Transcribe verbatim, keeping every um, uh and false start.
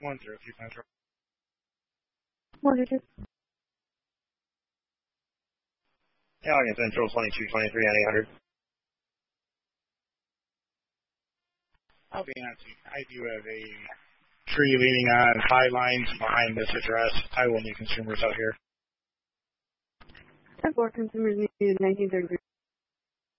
one zero two Central. one zero two. Allegan Central twenty-two twenty-three on eight hundred. I'll be Nancy. I do have a tree leaning on five lines behind this address. I will need consumers out here. ten four, consumers needed nineteen thirty-three.